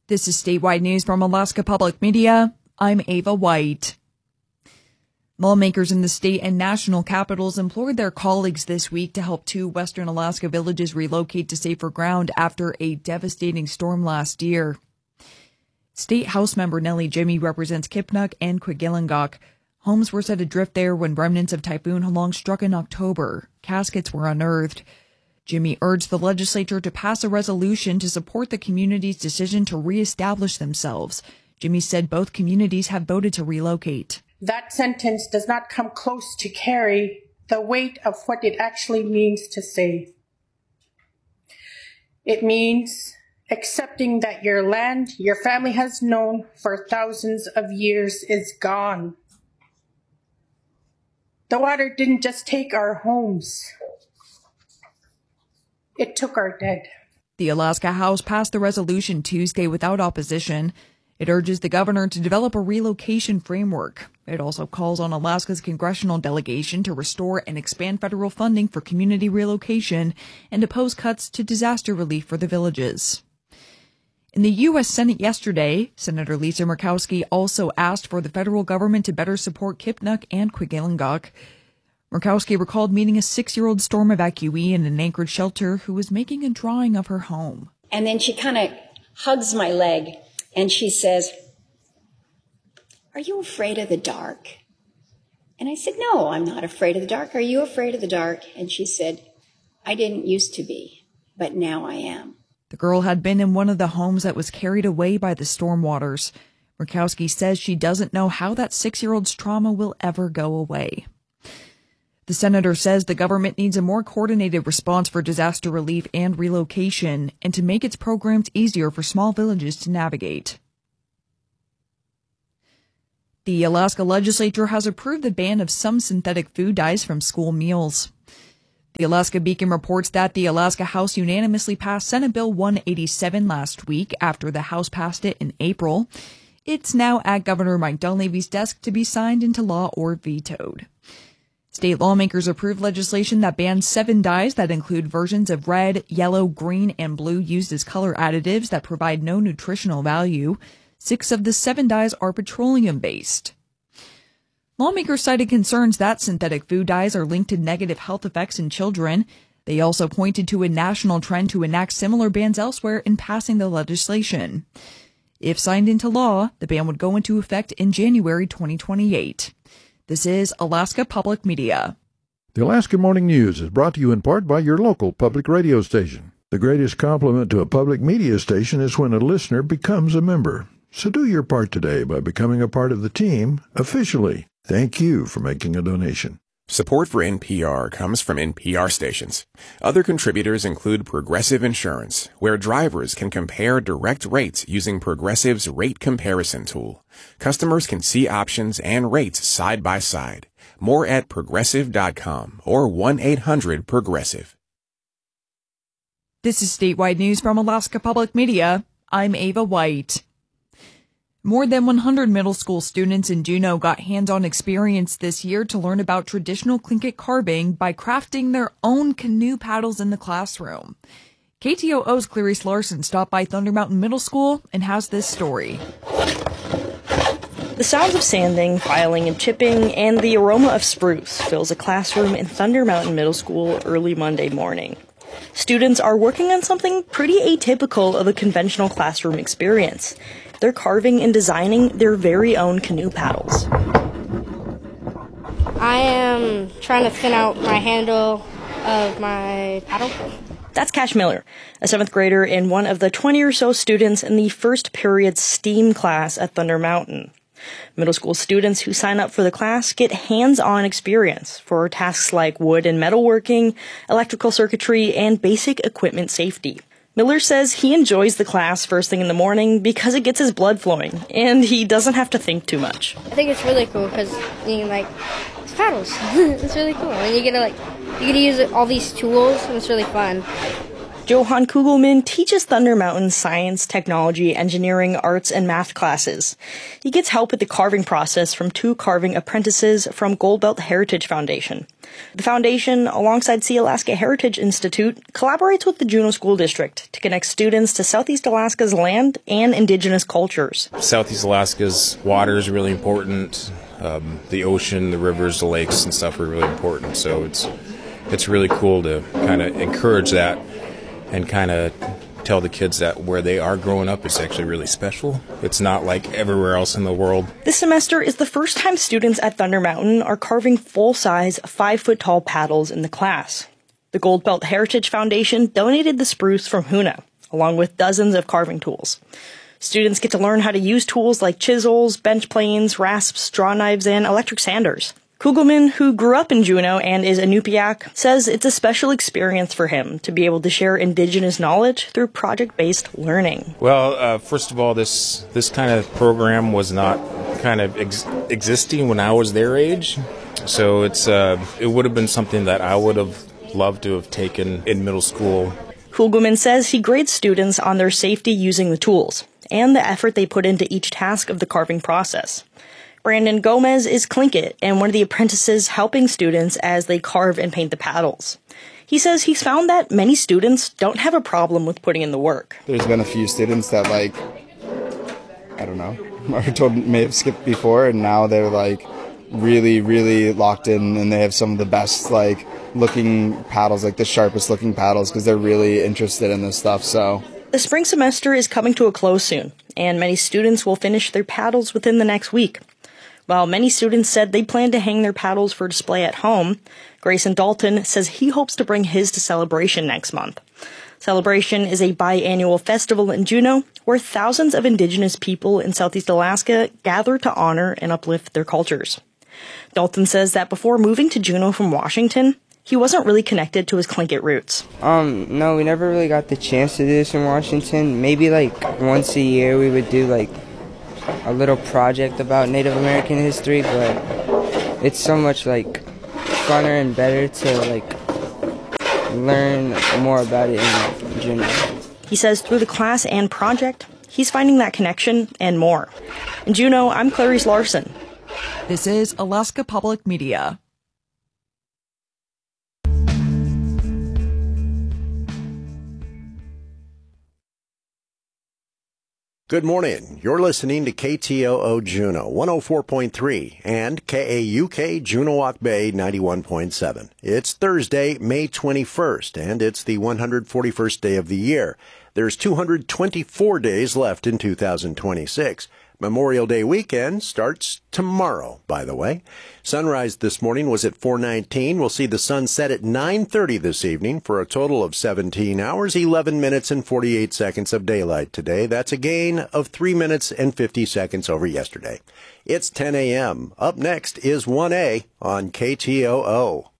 This is statewide news from Alaska Public Media. I'm Ava White. Lawmakers in the state and national capitals implored their colleagues this week to help 2 western Alaska villages relocate to safer ground after a devastating storm last year. State House member Nellie Jimmy represents Kipnuk and Kwigillingok. Homes were set adrift there when remnants of Typhoon Halong struck in October. Caskets were unearthed. Jimmy urged the legislature to pass a resolution to support the community's decision to reestablish themselves. Jimmy said both communities have voted to relocate. That sentence does not come close to carry the weight of what it actually means to save. It means accepting that your land your family has known for thousands of years is gone. The water didn't just take our homes. It took our dead. The Alaska House passed the resolution Tuesday without opposition. It urges the governor to develop a relocation framework. It also calls on Alaska's congressional delegation to restore and expand federal funding for community relocation and oppose cuts to disaster relief for the villages. In the U.S. Senate yesterday, Senator Lisa Murkowski also asked for the federal government to better support Kipnuk and Kwigillingok. Murkowski recalled meeting a 6-year-old storm evacuee in an Anchorage shelter who was making a drawing of her home. And then she kind of hugs my leg and she says, "Are you afraid of the dark?" And I said, "No, I'm not afraid of the dark. Are you afraid of the dark?" And she said, "I didn't used to be, but now I am." The girl had been in one of the homes that was carried away by the storm waters. Murkowski says she doesn't know how that 6-year-old's trauma will ever go away. The senator says the government needs a more coordinated response for disaster relief and relocation and to make its programs easier for small villages to navigate. The Alaska legislature has approved the ban of some synthetic food dyes from school meals. The Alaska Beacon reports that the Alaska House unanimously passed Senate Bill 187 last week after the House passed it in April. It's now at Governor Mike Dunleavy's desk to be signed into law or vetoed. State lawmakers approved legislation that bans 7 dyes that include versions of red, yellow, green, and blue used as color additives that provide no nutritional value. 6 of the 7 dyes are petroleum-based. Lawmakers cited concerns that synthetic food dyes are linked to negative health effects in children. They also pointed to a national trend to enact similar bans elsewhere in passing the legislation. If signed into law, the ban would go into effect in January 2028. This is Alaska Public Media. The Alaska Morning News is brought to you in part by your local public radio station. The greatest compliment to a public media station is when a listener becomes a member. So do your part today by becoming a part of the team officially. Thank you for making a donation. Support for NPR comes from NPR stations. Other contributors include Progressive Insurance, where drivers can compare direct rates using Progressive's rate comparison tool. Customers can see options and rates side by side. More at progressive.com or 1-800-PROGRESSIVE. This is statewide news from Alaska Public Media. I'm Ava White. More than 100 middle school students in Juneau got hands-on experience this year to learn about traditional Tlingit carving by crafting their own canoe paddles in the classroom. KTOO's Clarice Larson stopped by Thunder Mountain Middle School and has this story. The sounds of sanding, filing, and chipping, and the aroma of spruce fills a classroom in Thunder Mountain Middle School early Monday morning. Students are working on something pretty atypical of a conventional classroom experience. They're carving and designing their very own canoe paddles. I am trying to thin out my handle of my paddle. That's Cash Miller, a 7th grader and one of the 20 or so students in the first period STEAM class at Thunder Mountain. Middle school students who sign up for the class get hands-on experience for tasks like wood and metalworking, electrical circuitry, and basic equipment safety. Miller says he enjoys the class first thing in the morning because it gets his blood flowing, and he doesn't have to think too much. I think it's really cool because you can, it's paddles. It's really cool. And you get to use all these tools, and it's really fun. Johan Kugelman teaches Thunder Mountain science, technology, engineering, arts, and math classes. He gets help with the carving process from 2 carving apprentices from Gold Belt Heritage Foundation. The foundation, alongside Sealaska Heritage Institute, collaborates with the Juneau School District to connect students to Southeast Alaska's land and indigenous cultures. Southeast Alaska's water is really important. The ocean, the rivers, the lakes and stuff are really important. So it's really cool to kind of encourage that and kind of tell the kids that where they are growing up is actually really special. It's not like everywhere else in the world. This semester is the first time students at Thunder Mountain are carving full-size, 5-foot-tall paddles in the class. The Gold Belt Heritage Foundation donated the spruce from Hoonah, along with dozens of carving tools. Students get to learn how to use tools like chisels, bench planes, rasps, draw knives, and electric sanders. Kugelman, who grew up in Juneau and is Inupiaq, says it's a special experience for him to be able to share indigenous knowledge through project-based learning. Well, first of all, this kind of program was not kind of existing when I was their age, so it would have been something that I would have loved to have taken in middle school. Kugelman says he grades students on their safety using the tools and the effort they put into each task of the carving process. Brandon Gomez is Tlingit and one of the apprentices helping students as they carve and paint the paddles. He says he's found that many students don't have a problem with putting in the work. There's been a few students that may have skipped before, and now they're really, really locked in, and they have some of the best looking paddles, the sharpest looking paddles, because they're really interested in this stuff. So the spring semester is coming to a close soon, and many students will finish their paddles within the next week. While many students said they plan to hang their paddles for display at home, Grayson Dalton says he hopes to bring his to Celebration next month. Celebration is a biannual festival in Juneau where thousands of indigenous people in Southeast Alaska gather to honor and uplift their cultures. Dalton says that before moving to Juneau from Washington, he wasn't really connected to his Tlingit roots. No, we never really got the chance to do this in Washington. Maybe once a year we would do a little project about Native American history, but it's so much funner and better to learn more about it in Juneau. He says through the class and project, he's finding that connection and more. In Juneau, I'm Clarice Larson. This is Alaska Public Media. Good morning. You're listening to KTOO Juneau 104.3 and KAUK Juneau-Walk Bay 91.7. It's Thursday, May 21st, and it's the 141st day of the year. There's 224 days left in 2026. Memorial Day weekend starts tomorrow, by the way. Sunrise this morning was at 4:19. We'll see the sun set at 9:30 this evening for a total of 17 hours, 11 minutes, and 48 seconds of daylight today. That's a gain of 3 minutes and 50 seconds over yesterday. It's 10 a.m. Up next is 1A on KTOO.